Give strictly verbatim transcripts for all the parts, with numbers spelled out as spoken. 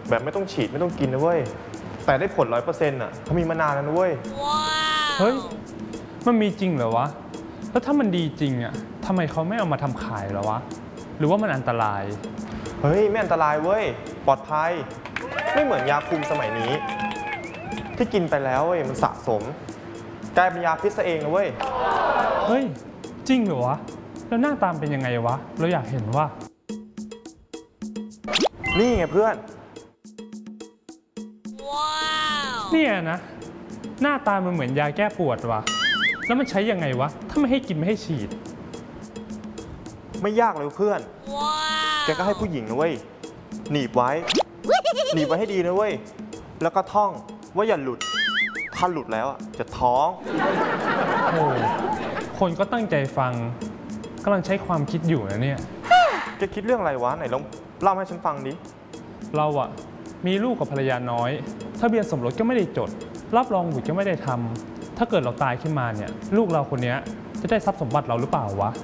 แบบไม่ต้องฉีดไม่ต้องกินนะเว้ยแต่ได้ผลร้อยเปอร์เซ็นต์อ่ะเขามีมานานแล้วนะเว้ยเฮ้ยมันมีจริงเหรอวะแล้วถ้ามันดีจริงอ่ะทำไมเขาไม่เอามาทำขายเหรอวะหรือว่ามันอันตรายเฮ้ยไม่อันตรายเว้ยปลอดภัยไม่เหมือนยาคุมสมัยนี้ที่กินไปแล้วเว้ยมันสะสมกลายเป็นยาพิษเองนะเว้ยเฮ้ยจริงเหรอวะแล้วหน้าตามเป็นยังไงวะเราอยากเห็นว่านี่ไงเพื่อนเนี่ยนะหน้าตามันเหมือนยาแก้ปวดวะแล้วมันใช้ยังไงวะถ้าไม่ให้กินไม่ให้ฉีดไม่ยากเลยเพื่อนแกก็ให้ผู้หญิงนะเว้ยหนีบไว้หนีบไว้ให้ดีนะเว้ยแล้วก็ท่องว่าอย่าหลุดถ้าหลุดแล้วจะท้องโอ้คนก็ตั้งใจฟังกำลังใช้ความคิดอยู่นะเนี่ยแกคิดเรื่องอะไรวะไหนลองเล่าให้ฉันฟังดิเราอะมีลูกกับภรรยาน้อยทะเบียนสมรสก็ไม่ได้จดรับรองบุตรก็ไม่ได้ทำถ้าเกิดเราตายขึ้นมาเนี่ยลูกเราคนนี้จะได้ทรัพย์สมบัติเราหรือเปล่าวะ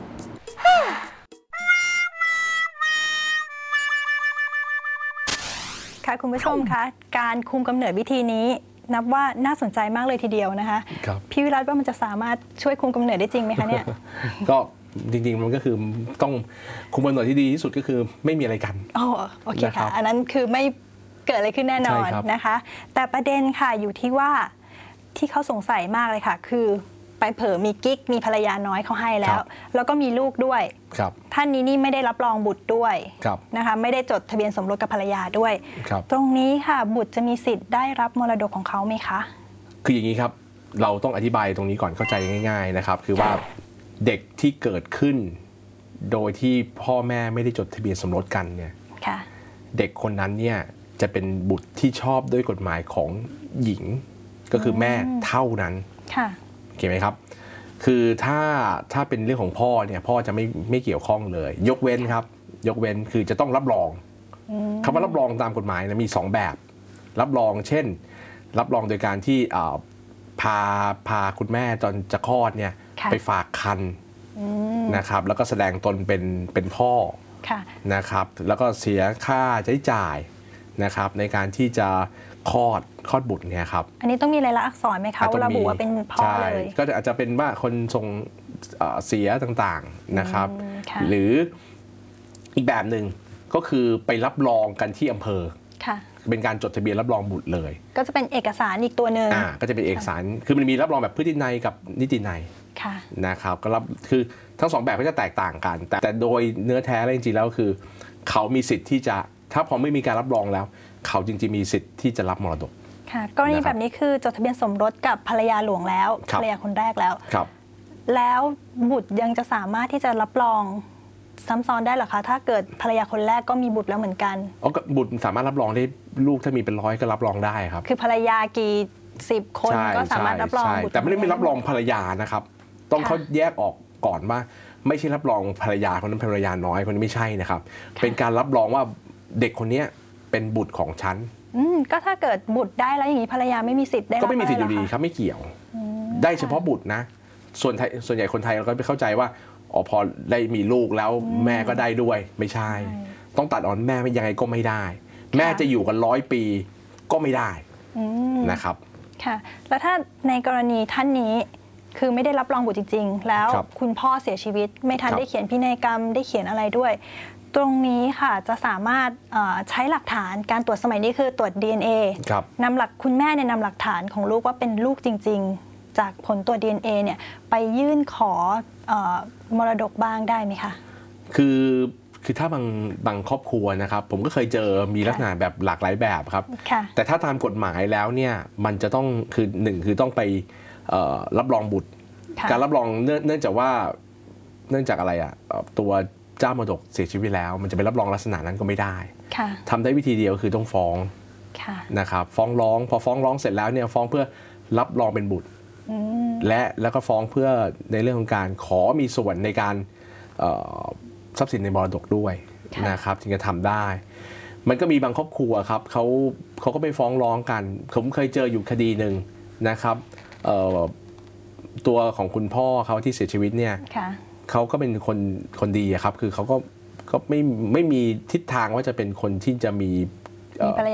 ค่ะคุณผู้ชมคะการคุมกำเนิดวิธีนี้นับว่าน่าสนใจมากเลยทีเดียวนะคะพี่วิรัตว่ามันจะสามารถช่วยคุมกำเนิดได้จริงไหมคะเนี่ยก็จริงๆมันก็คือต้องคุมกำเนิดที่ดีที่สุดก็คือไม่มีอะไรกันอ๋อโอเคค่ะอันนั้นคือไม่เกิดอะไรขึ้นแน่นอนนะคะแต่ประเด็นค่ะอยู่ที่ว่าที่เขาสงสัยมากเลยค่ะคือไปเผลอมีกิ๊กมีภรรยาน้อยเขาให้แล้วแล้วก็มีลูกด้วยท่านนี้นี่ไม่ได้รับรองบุตรด้วยนะคะไม่ได้จดทะเบียนสมรสกับภรรยาด้วยตรงนี้ค่ะบุตรจะมีสิทธิ์ได้รับมรดกของเขาไหมคะคืออย่างนี้ครับเราต้องอธิบายตรงนี้ก่อนเข้าใจง่ายๆนะครับคือว่าเด็กที่เกิดขึ้นโดยที่พ่อแม่ไม่ได้จดทะเบียนสมรสกันเนี่ยเด็กคนนั้นเนี่ยจะเป็นบุตรที่ชอบด้วยกฎหมายของหญิงก็คือแม่เท่านั้นโอเคไหมครับคือถ้าถ้าเป็นเรื่องของพ่อเนี่ยพ่อจะไม่ไม่เกี่ยวข้องเลยยกเว้นครับยกเว้นคือจะต้องรับรองคำว่ารับรองตามกฎหมายนะมีสองแบบรับรองเช่นรับรองโดยการที่พาพาคุณแม่ตอนจะคลอดเนี่ยไปฝากครรภ์นะครับแล้วก็แสดงตนเป็นเป็นพ่อนะครับแล้วก็เสียค่าใช้จ่ายนะครับในการที่จะคลอดคลอดบุตรเนี่ยครับอันนี้ต้องมีรายละอักษรไหมคะระบุว่าเป็นพ่อเลยก็อาจจะเป็นว่าคนทรงเสียต่างๆนะครับหรืออีกแบบหนึ่งก็คือไปรับรองกันที่อำเภอเป็นการจดทะเบียนรับรองบุตรเลยก็จะเป็นเอกสารอีกตัวหนึ่งอ่าก็จะเป็นเอกสารคือมันมีรับรองแบบพฤตินัยกับนิตินัยนะครับก็รับคือทั้งสองแบบก็จะแตกต่างกันแต่โดยเนื้อแท้แล้วจริงๆแล้วคือเขามีสิทธิ์ที่จะถ้าพอไม่มีการรับรองแล้วเขาจริงๆมีสิทธิ์ที่จะรับมรดกค่ะกรณีแบบนี้คือจดทะเบียนสมรสกับภรรยาหลวงแล้วภรรยาคนแรกแล้วแล้วบุตรยังจะสามารถที่จะรับรองซ้ำซ้อนได้หรอคะถ้าเกิดภรรยาคนแรกก็มีบุตรแล้วเหมือนกันอ๋อบุตรสามารถรับรองได้ลูกถ้ามีเป็นร้อยก็รับรองได้ครับคือภรรยากี่สิบคนก็สามารถรับรองบุตรแต่ไม่ได้ไม่รับรองภรรยานะครับต้องเขาแยกออกก่อนว่าไม่ใช่รับรองภรรยาคนนั้นภรรยาน้อยคนนี้ไม่ใช่นะครับเป็นการรับรองว่าเด็กคนนี้เป็นบุตรของฉันก็ถ้าเกิดบุตรได้แล้วอย่างนี้ภรรยาไม่มีสิทธิ์ได้ก็ไม่มีสิทธิ์อยู่ดีครับไม่เกี่ยวได้เฉพาะบุตรนะส่วนส่วนใหญ่คนไทยเราก็ไปเข้าใจว่าอ๋อพอได้มีลูกแล้วแม่ก็ได้ด้วยไม่ใช่ต้องตัดอ่อนแม่ยังไงก็ไม่ได้แม่จะอยู่กันร้อยปีก็ไม่ได้นะครับค่ะแล้วถ้าในกรณีท่านนี้คือไม่ได้รับรองบุตรจริงๆแล้วคุณพ่อเสียชีวิตไม่ทันได้เขียนพินัยกรรมได้เขียนอะไรด้วยตรงนี้ค่ะจะสามารถใช้หลักฐานการตรวจสมัยนี้คือตรวจ ดี เอ็น เอ นำหลักคุณแม่เนี่ยนำหลักฐานของลูกว่าเป็นลูกจริงๆจากผลตรวจ ดี เอ็น เอ เนี่ยไปยื่นขอมรดกบ้างได้ไหมคะคือคือถ้าบางบางครอบครัวนะครับผมก็เคยเจอมีลักษณะแบบหลากหลายแบบครับแต่ถ้าตามกฎหมายแล้วเนี่ยมันจะต้องคือหนึ่งคือต้องไปรับรองบุตรการรับรองเนื่องจากว่าเนื่องจากอะไรอ่ะตัวเจ้ามรดกเสียชีวิตแล้วมันจะไปรับรองลักษณะนั้นก็ไม่ได้ทำได้วิธีเดียวคือต้องฟ้องนะครับฟ้องร้องพอฟ้องร้องเสร็จแล้วเนี่ยฟ้องเพื่อรับรองเป็นบุตรและแล้วก็ฟ้องเพื่อในเรื่องของการขอมีส่วนในการทรัพย์สินในมรดกด้วยนะครับถึงจะทำได้มันก็มีบางครอบครัวครับเขาเขาก็ไปฟ้องร้องกันผมเคยเจออยู่คดีหนึ่งนะครับตัวของคุณพ่อเขาที่เสียชีวิตเนี่ยเขาก็เป็นคนคนดีครับคือเขาก็ก็ไม่ไม่มีทิศทางว่าจะเป็นคนที่จะมี